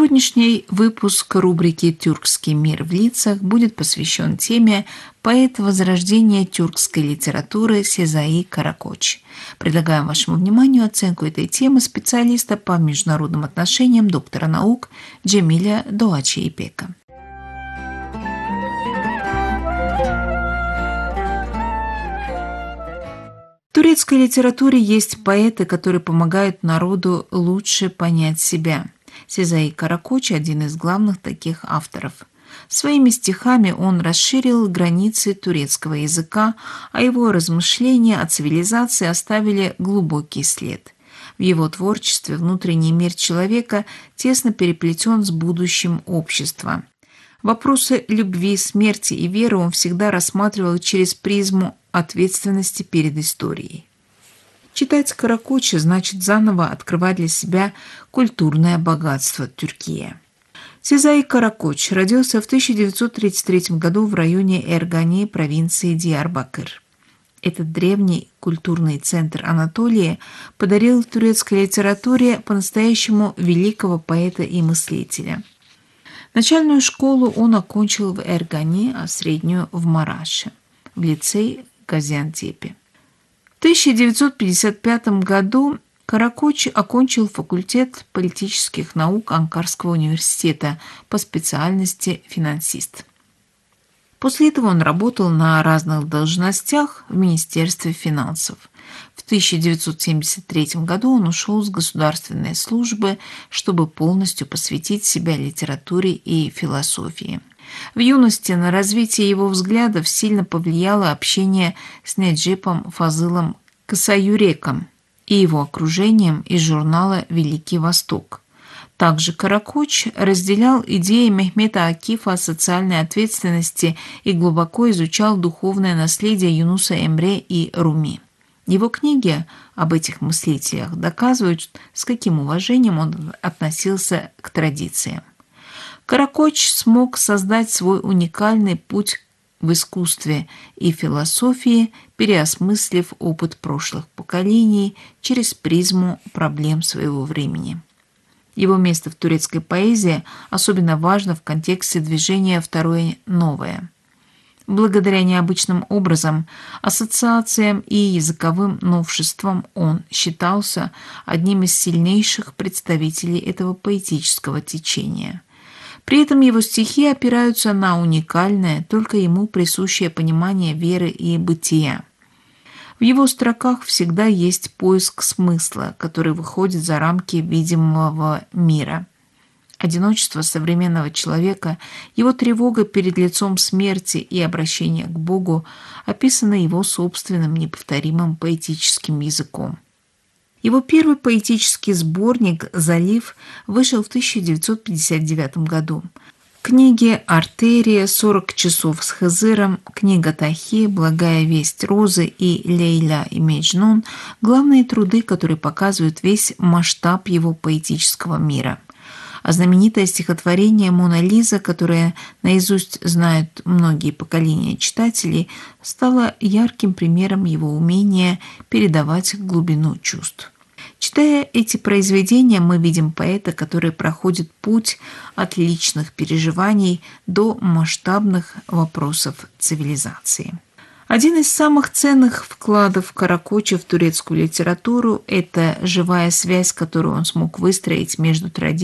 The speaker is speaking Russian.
Сегодняшний выпуск рубрики «Тюркский мир в лицах» будет посвящен теме поэта возрождения тюркской литературы Сезаи Каракоч. Предлагаем вашему вниманию оценку этой темы специалиста по международным отношениям, доктора наук Джемиля Doğaçı-İpeka. В турецкой литературе есть поэты, которые помогают народу лучше понять себя. Сезаи Каракоч – один из главных таких авторов. Своими стихами он расширил границы турецкого языка, а его размышления о цивилизации оставили глубокий след. В его творчестве внутренний мир человека тесно переплетен с будущим общества. Вопросы любви, смерти и веры он всегда рассматривал через призму ответственности перед историей. Читать Каракоча значит заново открывать для себя культурное богатство Тюркии. Сезаи Каракоч родился в 1933 году в районе Эргани, провинции Диярбакыр. Этот древний культурный центр Анатолии подарил турецкой литературе по-настоящему великого поэта и мыслителя. Начальную школу он окончил в Эргани, а среднюю в Мараше, в лицей Газиантепе. В 1955 году Каракоч окончил факультет политических наук Анкарского университета по специальности финансист. После этого он работал на разных должностях в Министерстве финансов. В 1973 году он ушел с государственной службы, чтобы полностью посвятить себя литературе и философии. В юности на развитие его взглядов сильно повлияло общение с Неджипом Фазылом Касаюреком и его окружением из журнала «Великий Восток». Также Каракоч разделял идеи Мехмета Акифа о социальной ответственности и глубоко изучал духовное наследие Юнуса Эмре и Руми. Его книги об этих мыслителях доказывают, с каким уважением он относился к традициям. Каракоч смог создать свой уникальный путь в искусстве и философии, переосмыслив опыт прошлых поколений через призму проблем своего времени. Его место в турецкой поэзии особенно важно в контексте движения «Второе новое». Благодаря необычным образам, ассоциациям и языковым новшествам он считался одним из сильнейших представителей этого поэтического течения. При этом его стихи опираются на уникальное, только ему присущее понимание веры и бытия. В его строках всегда есть поиск смысла, который выходит за рамки видимого мира. Одиночество современного человека, его тревога перед лицом смерти и обращение к Богу описаны его собственным неповторимым поэтическим языком. Его первый поэтический сборник «Залив» вышел в 1959 году. Книги «Артерия», «40 часов с Хызыром», книга «Тахи», «Благая весть Розы» и «Лейля и Меджнун» – главные труды, которые показывают весь масштаб его поэтического мира. А знаменитое стихотворение «Мона Лиза», которое наизусть знают многие поколения читателей, стало ярким примером его умения передавать глубину чувств. Читая эти произведения, мы видим поэта, который проходит путь от личных переживаний до масштабных вопросов цивилизации. Один из самых ценных вкладов Каракоча в турецкую литературу – это живая связь, которую он смог выстроить между традициями